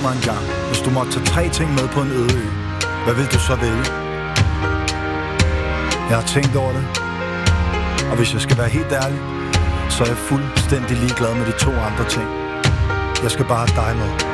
mig en gang, hvis du måtte tage 3 ting med på en øde ø, hvad vil du så vælge? Jeg har tænkt over det, og hvis jeg skal være helt ærlig, så er jeg fuldstændig ligeglad med de 2 andre ting. Jeg skal bare have dig med.